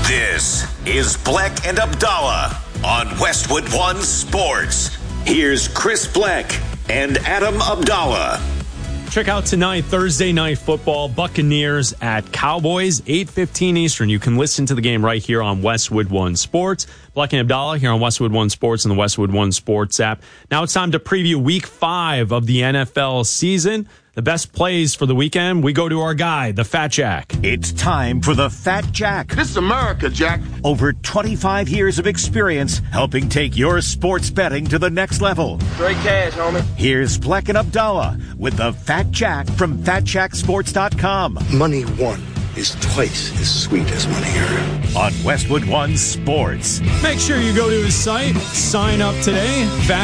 This is Bleck and Abdallah on Westwood One Sports. Here's Chris Bleck and Adam Abdallah. Check out tonight, Thursday Night Football, Buccaneers at Cowboys, 8:15 Eastern. You can listen to the game right here on Westwood One Sports. Bleck and Abdallah here on Westwood One Sports and the Westwood One Sports app. Now it's time to preview Week 5 of the NFL season. The best plays for the weekend, we go to our guy, the Fat Jack. It's time for the Fat Jack. This is America, Jack. Over 25 years of experience helping take your sports betting to the next level. Straight cash, homie. Here's Bleck and Abdallah with the Fat Jack from FatJackSports.com. Money won is twice as sweet as money earned. On Westwood One Sports. Make sure you go to his site, sign up today,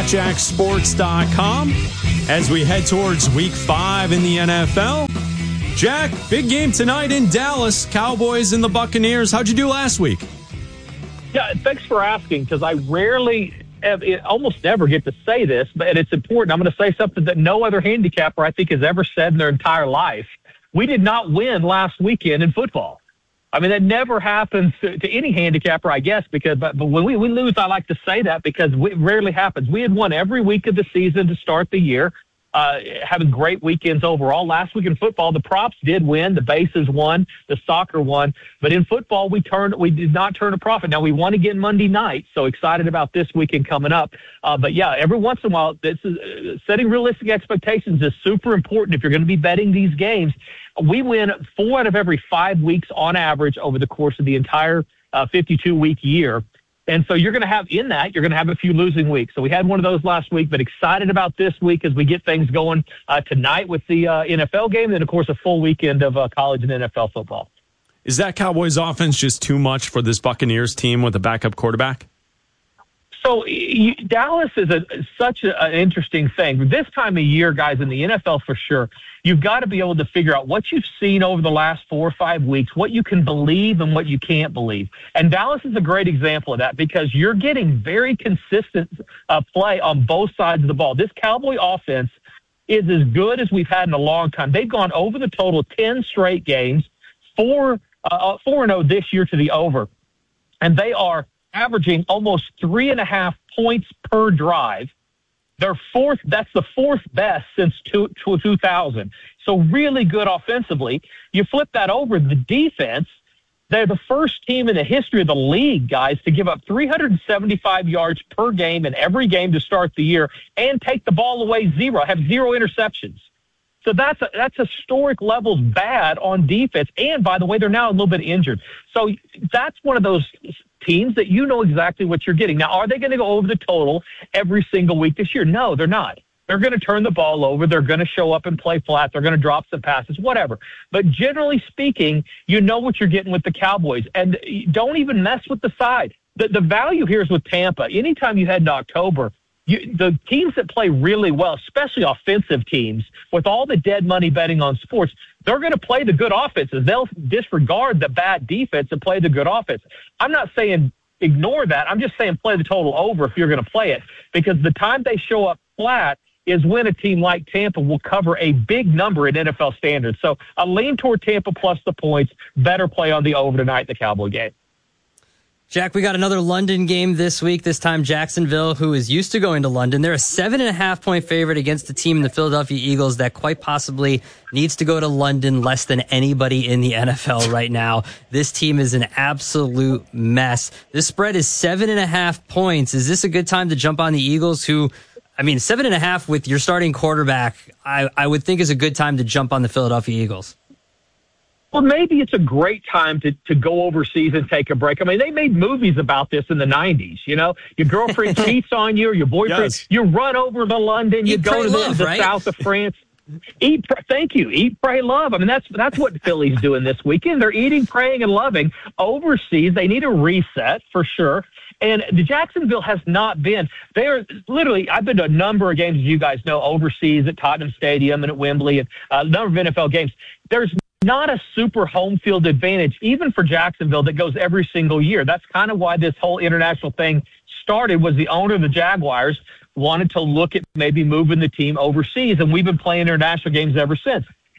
FatJackSports.com, as we head towards Week 5 in the NFL. Jack, big game tonight in Dallas, Cowboys and the Buccaneers. How'd you do last week? Yeah, thanks for asking, because I almost never get to say this, but it's important. I'm going to say something that no other handicapper I think has ever said in their entire life. We did not win last weekend in football. I mean, that never happens to any handicapper, I guess, but when we lose, I like to say that because it rarely happens. We had won every week of the season to start the year, having great weekends overall. Last week in football, the props did win, the bases won, the soccer won, but in football, we did not turn a profit. Now, we won again Monday night, so excited about this weekend coming up. But yeah, every once in a while, setting realistic expectations is super important if you're going to be betting these games. We win 4 out of every 5 weeks on average over the course of the entire 52-week year. And so you're going to have a few losing weeks. So we had one of those last week, but excited about this week as we get things going tonight with the NFL game. And, of course, a full weekend of college and NFL football. Is that Cowboys offense just too much for this Buccaneers team with a backup quarterback? So Dallas is such an interesting thing. This time of year, guys, in the NFL for sure, you've got to be able to figure out what you've seen over the last 4 or 5 weeks, what you can believe and what you can't believe. And Dallas is a great example of that because you're getting very consistent play on both sides of the ball. This Cowboy offense is as good as we've had in a long time. They've gone over the total 10 straight games, 4-0 this year to the over. And they are averaging almost 3.5 points per drive. They're fourth. That's the fourth best since 2000. So really good offensively. You flip that over, the defense, they're the first team in the history of the league, guys, to give up 375 yards per game in every game to start the year and take the ball away have 0 interceptions. So that's historic levels bad on defense. And, by the way, they're now a little bit injured. So that's one of those teams that you know exactly what you're getting. Now, are they going to go over the total every single week this year? No, they're not. They're going to turn the ball over. They're going to show up and play flat. They're going to drop some passes, whatever. But generally speaking, you know what you're getting with the Cowboys. And don't even mess with the side. The value here is with Tampa. Anytime you head into October, the teams that play really well, especially offensive teams, with all the dead money betting on sports, they're going to play the good offenses. They'll disregard the bad defense and play the good offense. I'm not saying ignore that. I'm just saying play the total over if you're going to play it, because the time they show up flat is when a team like Tampa will cover a big number in NFL standards. So I lean toward Tampa plus the points. Better play on the over tonight in the Cowboy game. Jack, we got another London game this week, this time Jacksonville, who is used to going to London. They're a 7.5-point favorite against the team in the Philadelphia Eagles that quite possibly needs to go to London less than anybody in the NFL right now. This team is an absolute mess. This spread is 7.5 points. Is this a good time to jump on the Eagles, who, 7.5 with your starting quarterback, I would think is a good time to jump on the Philadelphia Eagles? Well, maybe it's a great time to go overseas and take a break. They made movies about this in the 90s. You know, your girlfriend cheats on you or your boyfriend. Yes. You run over to London. You go to the south of France. Thank you. Eat, pray, love. That's what Philly's doing this weekend. They're eating, praying, and loving overseas. They need a reset for sure. And the Jacksonville has not been. They are literally, I've been to a number of games, as you guys know, overseas at Tottenham Stadium and at Wembley and a number of NFL games. There's not a super home field advantage, even for Jacksonville, that goes every single year. That's kind of why this whole international thing started, was the owner of the Jaguars wanted to look at maybe moving the team overseas, and we've been playing international games ever since.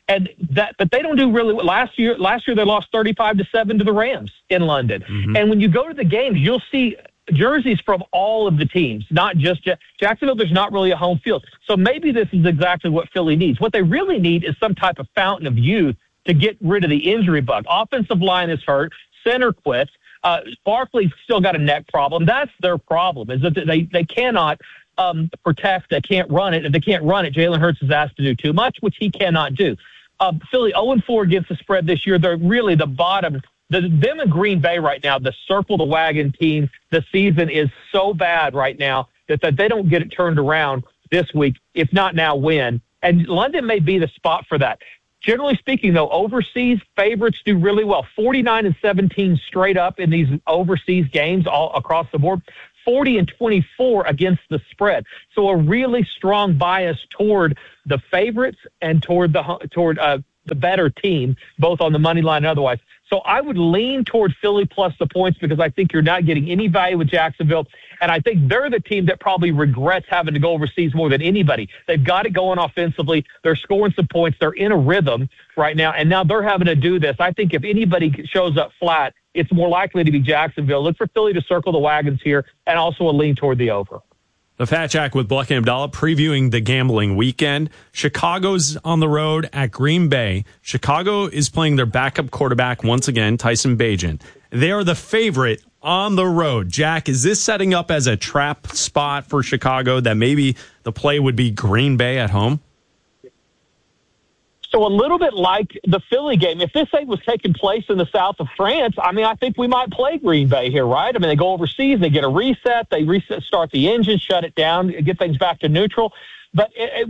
But they don't do really well. Last year they lost 35-7 to the Rams in London. Mm-hmm. And when you go to the games, you'll see jerseys from all of the teams, not just Jacksonville. There's not really a home field. So maybe this is exactly what Philly needs. What they really need is some type of fountain of youth to get rid of the injury bug. Offensive line is hurt. Center quits. Barkley's still got a neck problem. That's their problem, is that they cannot protect. They can't run it. If they can't run it, Jalen Hurts is asked to do too much, which he cannot do. Philly 0-4 against the spread this year. They're really the bottom. Them and Green Bay right now, the circle the wagon team, the season is so bad right now that they don't get it turned around this week. If not now, when? And London may be the spot for that. Generally speaking, though, overseas favorites do really well. 49-17 straight up in these overseas games all across the board. 40-24 against the spread. So a really strong bias toward the favorites and toward the better team, both on the money line and otherwise. So I would lean toward Philly plus the points because I think you're not getting any value with Jacksonville. And I think they're the team that probably regrets having to go overseas more than anybody. They've got it going offensively. They're scoring some points. They're in a rhythm right now. And now they're having to do this. I think if anybody shows up flat, it's more likely to be Jacksonville. Look for Philly to circle the wagons here and also a lean toward the over. The Fat Jack with Bleck and Abdallah previewing the gambling weekend. Chicago's on the road at Green Bay. Chicago is playing their backup quarterback once again, Tyson Bagent. They are the favorite on the road. Jack, is this setting up as a trap spot for Chicago that maybe the play would be Green Bay at home? So a little bit like the Philly game. If this thing was taking place in the south of France, I mean, I think we might play Green Bay here, right? I mean, they go overseas, they get a reset, start the engine, shut it down, get things back to neutral. But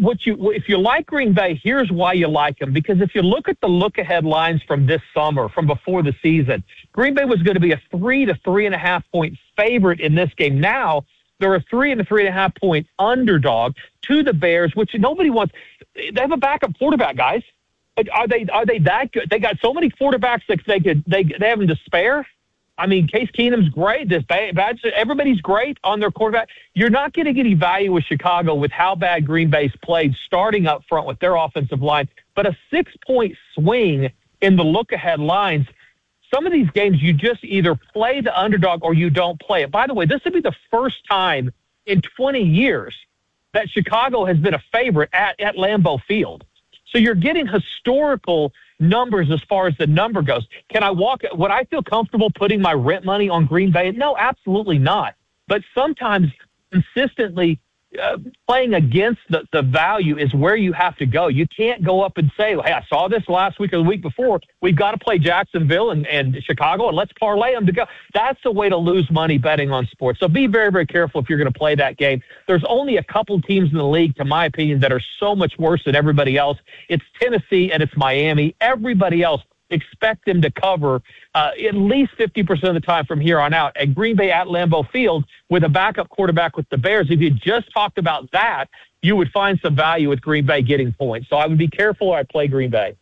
if you like Green Bay, here's why you like them. Because if you look at the look-ahead lines from this summer, from before the season, Green Bay was going to be a 3 to 3.5 point favorite in this game. Now they're a 3 and a 3.5 point underdog to the Bears, which nobody wants. They have a backup quarterback, guys. Are they that good? They got so many quarterbacks that they have them to spare. I mean, Case Keenum's great. Everybody's great on their quarterback. You're not going to get any value with Chicago with how bad Green Bay's played starting up front with their offensive line. But a 6-point swing in the look-ahead lines, some of these games you just either play the underdog or you don't play it. By the way, this would be the first time in 20 years that Chicago has been a favorite at Lambeau Field. So you're getting historical numbers as far as the number goes. Would I feel comfortable putting my rent money on Green Bay? No, absolutely not. But sometimes consistently playing against the value is where you have to go. You can't go up and say, hey, I saw this last week or the week before. We've got to play Jacksonville and Chicago, and let's parlay them to go. That's the way to lose money betting on sports. So be very, very careful if you're going to play that game. There's only a couple teams in the league, to my opinion, that are so much worse than everybody else. It's Tennessee and it's Miami. Everybody else, expect them to cover at least 50% of the time from here on out. And Green Bay at Lambeau Field with a backup quarterback with the Bears, if you just talked about that, you would find some value with Green Bay getting points. So I would be careful or I'd play Green Bay.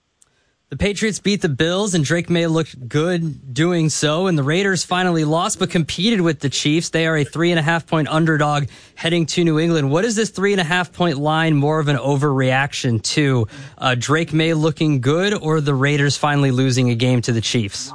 The Patriots beat the Bills, and Drake May looked good doing so, and the Raiders finally lost but competed with the Chiefs. They are a 3.5 point underdog heading to New England. What is this 3.5 point line more of an overreaction to? Drake May looking good or the Raiders finally losing a game to the Chiefs?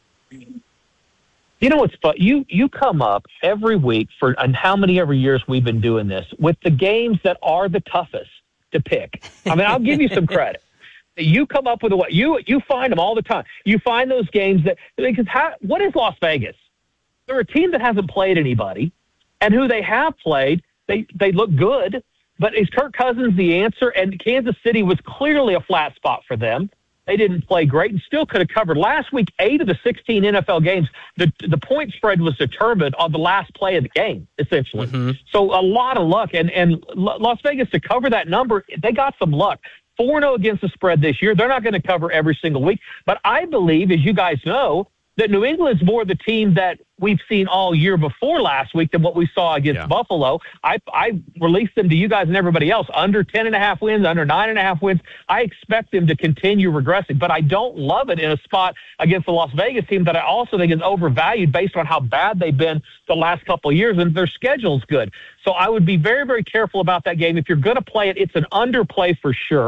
You know what's fun? You come up every week and how many every years we've been doing this with the games that are the toughest to pick. I mean, I'll give you some credit. You come up with you find them all the time. You find those games what is Las Vegas? They're a team that hasn't played anybody, and who they have played, they look good. But is Kirk Cousins the answer? And Kansas City was clearly a flat spot for them. They didn't play great and still could have covered. Last week, 8 of the 16 NFL games, the point spread was determined on the last play of the game, essentially. Mm-hmm. So a lot of luck. And Las Vegas, to cover that number, they got some luck. 4-0 against the spread this year. They're not going to cover every single week. But I believe, as you guys know, that New England's more the team that we've seen all year before last week than what we saw against Buffalo. I released them to you guys and everybody else. Under 10.5 wins, under 9.5 wins. I expect them to continue regressing. But I don't love it in a spot against the Las Vegas team that I also think is overvalued based on how bad they've been the last couple of years, and their schedule's good. So I would be very, very careful about that game. If you're going to play it, it's an underplay for sure.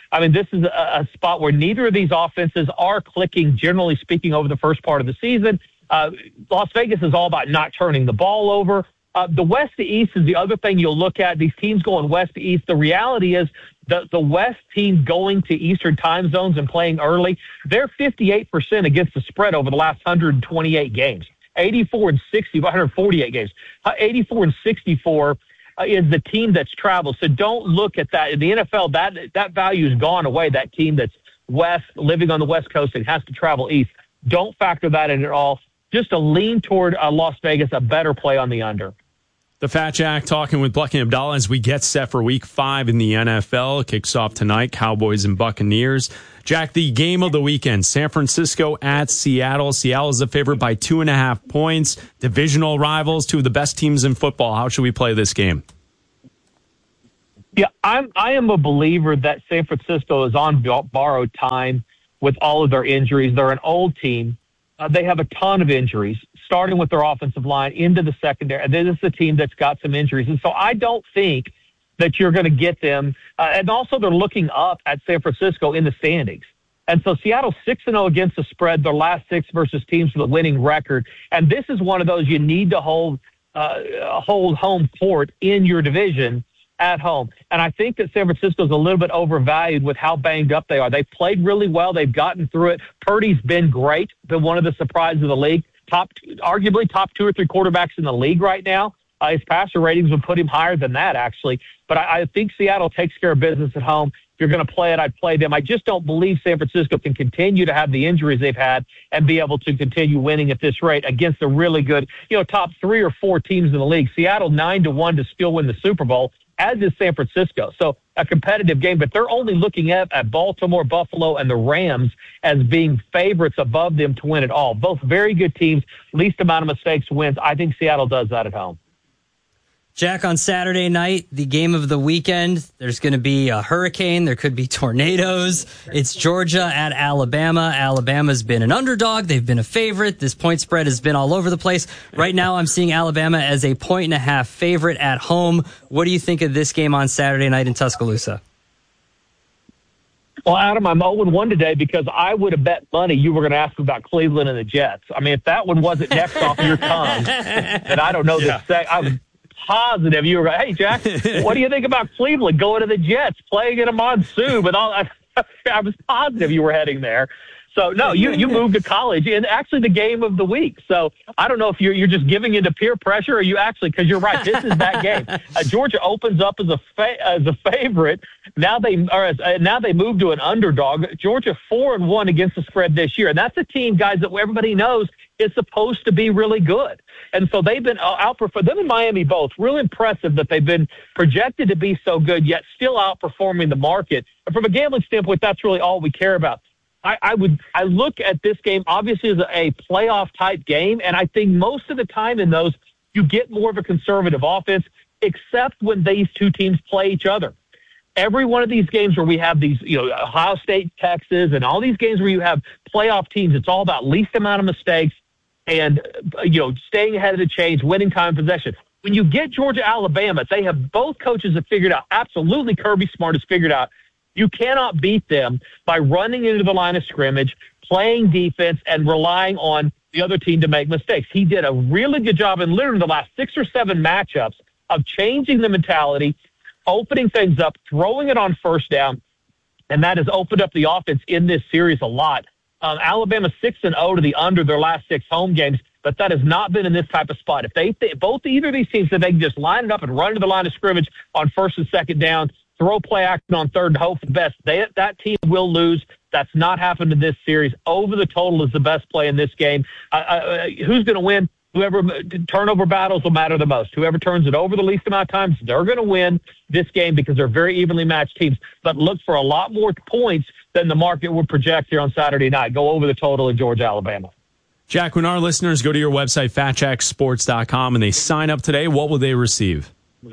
I mean, this is a spot where neither of these offenses are clicking, generally speaking, over the first part of the season. Las Vegas is all about not turning the ball over. The west to east is the other thing you'll look at. These teams going west to east. The reality is the west team going to Eastern time zones and playing early, they're 58% against the spread over the last 128 games. 84 and 60, 148 games. 84 and 64 is the team that's traveled. So don't look at that. In the NFL, that value has gone away, that team that's west, living on the West Coast and has to travel east. Don't factor that in at all. Just a lean toward Las Vegas, a better play on the under. The Fat Jack talking with Bleck and Abdallah as we get set for Week 5 in the NFL. It kicks off tonight, Cowboys and Buccaneers. Jack, the game of the weekend, San Francisco at Seattle. Seattle is a favorite by 2.5 points. Divisional rivals, two of the best teams in football. How should we play this game? Yeah, I am a believer that San Francisco is on borrowed time with all of their injuries. They're an old team. They have a ton of injuries, starting with their offensive line into the secondary. And this is a team that's got some injuries. And so I don't think that you're going to get them. And also they're looking up at San Francisco in the standings. And so Seattle's 6-0 against the spread, their last 6 versus teams with a winning record. And this is one of those you need to hold home court in your division at home. And I think that San Francisco's a little bit overvalued with how banged up they are. They've played really well. They've gotten through it. Purdy's been great, been one of the surprises of the league. Arguably top 2 or 3 quarterbacks in the league right now. His passer ratings would put him higher than that, actually. But I think Seattle takes care of business at home. If you're going to play it, I'd play them. I just don't believe San Francisco can continue to have the injuries they've had and be able to continue winning at this rate against the really good, top 3 or 4 teams in the league. Seattle 9-1 to still win the Super Bowl, as is San Francisco. So a competitive game, but they're only looking at Baltimore, Buffalo, and the Rams as being favorites above them to win it all. Both very good teams, least amount of mistakes wins. I think Seattle does that at home. Jack, on Saturday night, the game of the weekend, there's going to be a hurricane. There could be tornadoes. It's Georgia at Alabama. Alabama's been an underdog. They've been a favorite. This point spread has been all over the place. Right now, I'm seeing Alabama as a 1.5 favorite at home. What do you think of this game on Saturday night in Tuscaloosa? Well, Adam, I'm 0-1 today because I would have bet money you were going to ask about Cleveland and the Jets. I mean, if that one wasn't next off your tongue, then I don't know I'm positive you were going, hey, Jack, what do you think about Cleveland going to the Jets, playing in a monsoon with all that? I was positive you were heading there. So, no, you moved to college, and actually the game of the week. So I don't know if you're just giving into peer pressure or you actually, because you're right, this is that game. Georgia opens up as a favorite. Now they move to an underdog. Georgia 4-1 against the spread this year. And that's a team, guys, that everybody knows is supposed to be really good. And so they've been outperforming them in Miami both. Real impressive that they've been projected to be so good, yet still outperforming the market. And from a gambling standpoint, that's really all we care about. I look at this game obviously as a playoff type game, and I think most of the time in those you get more of a conservative offense, except when these two teams play each other. Every one of these games where we have these, Ohio State, Texas, and all these games where you have playoff teams, it's all about least amount of mistakes and staying ahead of the chains, winning time possession. When you get Georgia, Alabama, they have both coaches have figured out. Absolutely, Kirby Smart has figured out. You cannot beat them by running into the line of scrimmage, playing defense, and relying on the other team to make mistakes. He did a really good job in literally the last 6 or 7 matchups of changing the mentality, opening things up, throwing it on first down, and that has opened up the offense in this series a lot. Alabama 6-0 to the under their last 6 home games, but that has not been in this type of spot. If either of these teams, if they can just line it up and run to the line of scrimmage on first and second down, throw play action on third and hope for the best, that team will lose. That's not happened in this series. Over the total is the best play in this game. Who's going to win? Whoever turnover battles will matter the most. Whoever turns it over the least amount of times, they're going to win this game because they're very evenly matched teams. But look for a lot more points than the market would project here on Saturday night. Go over the total in Georgia, Alabama. Jack, when our listeners go to your website, fatjacksports.com, and they sign up today, what will they receive?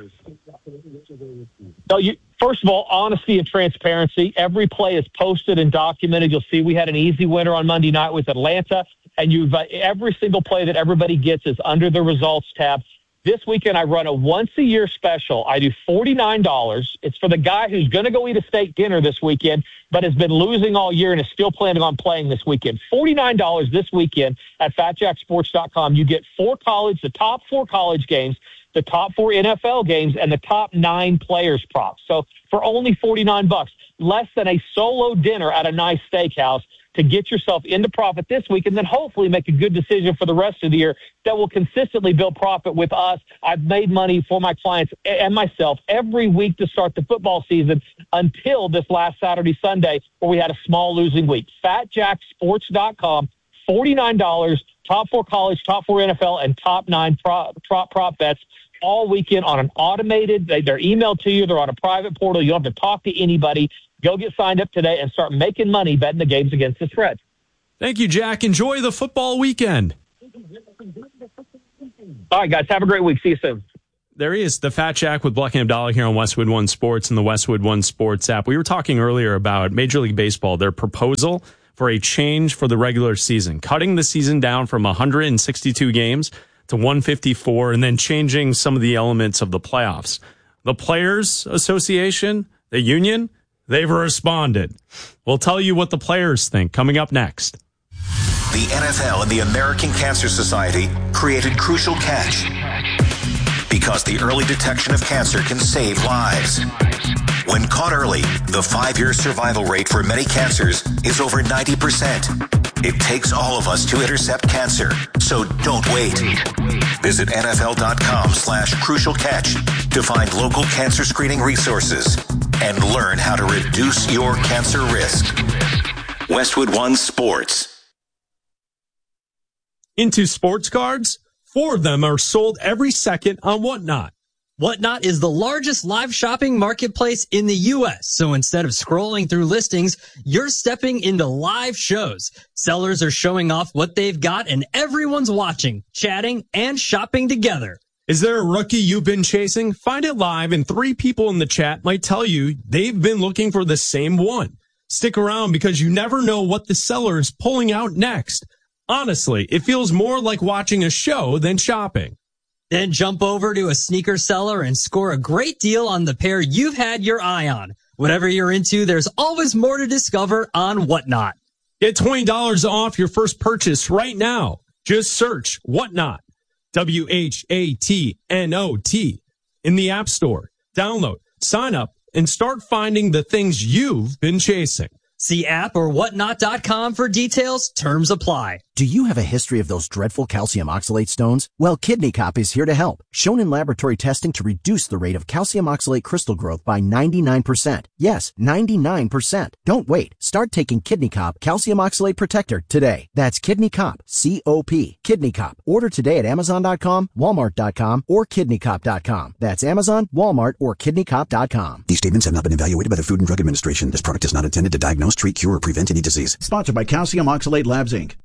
So first of all, honesty and transparency. Every play is posted and documented. You'll see we had an easy winner on Monday night with Atlanta, and every single play that everybody gets is under the results tab. This weekend, I run a once-a-year special. I do $49. It's for the guy who's going to go eat a steak dinner this weekend, but has been losing all year and is still planning on playing this weekend. $49 this weekend at FatJackSports.com. You get the top 4 college games, the top 4 NFL games, and the top 9 players props. So for only $49, less than a solo dinner at a nice steakhouse, to get yourself into profit this week and then hopefully make a good decision for the rest of the year that will consistently build profit with us. I've made money for my clients and myself every week to start the football season until this last Saturday, Sunday, where we had a small losing week. FatJackSports.com, $49, top 4 college, top 4 NFL, and top 9 prop bets all weekend on an automated, they're emailed to you, they're on a private portal, you don't have to talk to anybody. Go get signed up today and start making money betting the games against the spread. Thank you, Jack. Enjoy the football weekend. All right, guys. Have a great week. See you soon. There he is, the Fat Jack with Bleck and Abdallah here on Westwood One Sports and the Westwood One Sports app. We were talking earlier about Major League Baseball, their proposal for a change for the regular season, cutting the season down from 162 games to 154 and then changing some of the elements of the playoffs. The Players Association, the union, they've responded. We'll tell you what the players think coming up next. The NFL and the American Cancer Society created Crucial Catch because the early detection of cancer can save lives. When caught early, the 5-year survival rate for many cancers is over 90%. It takes all of us to intercept cancer, so don't wait. Visit NFL.com/Crucial Catch to find local cancer screening resources and learn how to reduce your cancer risk. Westwood One Sports. Into sports cards, 4 of them are sold every second on Whatnot. Whatnot is the largest live shopping marketplace in the U.S. So instead of scrolling through listings, you're stepping into live shows. Sellers are showing off what they've got and everyone's watching, chatting, and shopping together. Is there a rookie you've been chasing? Find it live and 3 people in the chat might tell you they've been looking for the same one. Stick around because you never know what the seller is pulling out next. Honestly, it feels more like watching a show than shopping. Then jump over to a sneaker seller and score a great deal on the pair you've had your eye on. Whatever you're into, there's always more to discover on Whatnot. Get $20 off your first purchase right now. Just search Whatnot, WHATNOT, in the App Store. Download, sign up, and start finding the things you've been chasing. See app or whatnot.com for details. Terms apply. Do you have a history of those dreadful calcium oxalate stones? Well, Kidney Cop is here to help. Shown in laboratory testing to reduce the rate of calcium oxalate crystal growth by 99%. Yes, 99%. Don't wait. Start taking Kidney Cop Calcium Oxalate Protector today. That's Kidney Cop, C-O-P, Kidney Cop. Order today at Amazon.com, Walmart.com, or KidneyCop.com. That's Amazon, Walmart, or KidneyCop.com. These statements have not been evaluated by the Food and Drug Administration. This product is not intended to diagnose, treat, cure, or prevent any disease. Sponsored by Calcium Oxalate Labs, Inc.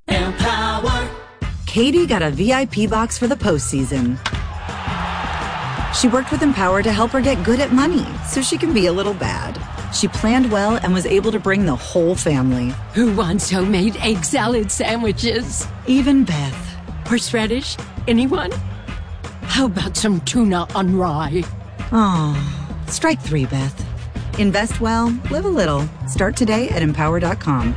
Katie got a VIP box for the postseason. She worked with Empower to help her get good at money so she can be a little bad. She planned well and was able to bring the whole family. Who wants homemade egg salad sandwiches? Even Beth. Horseradish? Anyone? How about some tuna on rye? Oh, strike 3, Beth. Invest well, live a little. Start today at Empower.com.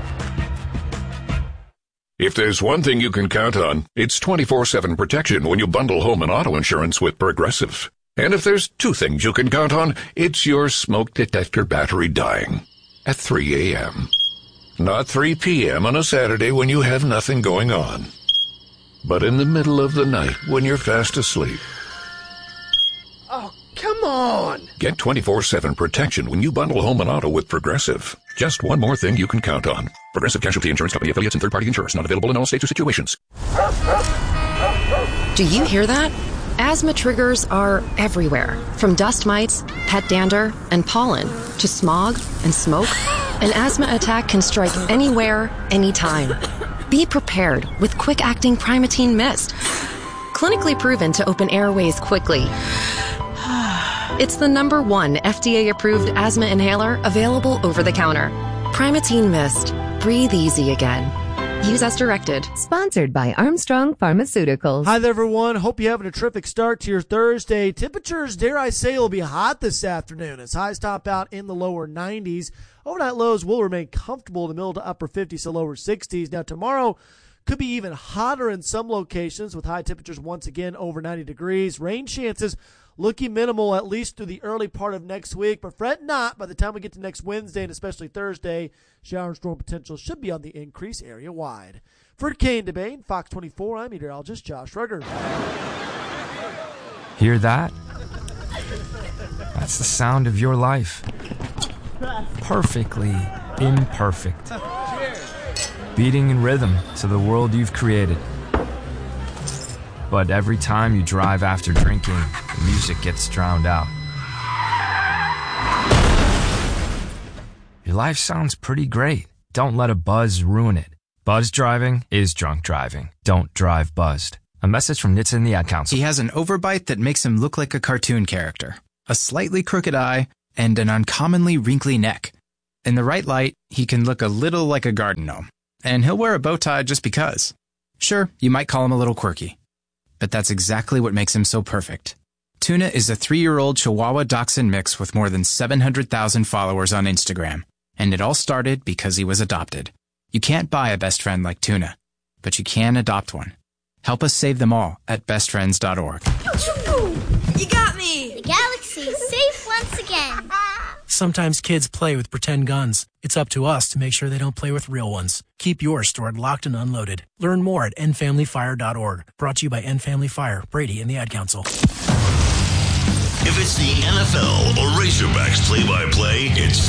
If there's one thing you can count on, it's 24/7 protection when you bundle home and auto insurance with Progressive. And if there's 2 things you can count on, it's your smoke detector battery dying at 3 a.m. Not 3 p.m. on a Saturday when you have nothing going on, but in the middle of the night when you're fast asleep. Oh, come on! Get 24/7 protection when you bundle home and auto with Progressive. Just one more thing you can count on. Progressive Casualty Insurance Company affiliates and third-party insurers. Not available in all states or situations. Do you hear that? Asthma triggers are everywhere. From dust mites, pet dander, and pollen, to smog and smoke. An asthma attack can strike anywhere, anytime. Be prepared with quick-acting Primatene Mist. Clinically proven to open airways quickly. It's the #1 FDA-approved asthma inhaler available over the counter. Primatene Mist. Breathe easy again. Use as directed. Sponsored by Armstrong Pharmaceuticals. Hi there, everyone. Hope you're having a terrific start to your Thursday. Temperatures, dare I say, will be hot this afternoon as highs top out in the lower 90s. Overnight lows will remain comfortable in the middle to upper 50s to lower 60s. Now, tomorrow could be even hotter in some locations with high temperatures once again over 90 degrees. Rain chances looking minimal at least through the early part of next week, but fret not. By the time we get to next Wednesday and especially Thursday, shower and storm potential should be on the increase area-wide. For Kane DeBane, Fox 24, I'm meteorologist Josh Rugger. Hear that? That's the sound of your life. Perfectly imperfect. Beating in rhythm to the world you've created. But every time you drive after drinking, the music gets drowned out. Your life sounds pretty great. Don't let a buzz ruin it. Buzz driving is drunk driving. Don't drive buzzed. A message from NHTSA and the Ad Council. He has an overbite that makes him look like a cartoon character, a slightly crooked eye, and an uncommonly wrinkly neck. In the right light, he can look a little like a garden gnome. And he'll wear a bow tie just because. Sure, you might call him a little quirky. But that's exactly what makes him so perfect. Tuna is a 3-year-old Chihuahua Dachshund mix with more than 700,000 followers on Instagram. And it all started because he was adopted. You can't buy a best friend like Tuna, but you can adopt one. Help us save them all at bestfriends.org. You got me! The galaxy's safe once again. Sometimes kids play with pretend guns. It's up to us to make sure they don't play with real ones. Keep yours stored locked and unloaded. Learn more at endfamilyfire.org. Brought to you by End Family Fire, Brady, and the Ad Council. If it's the NFL or Razorbacks play-by-play, it's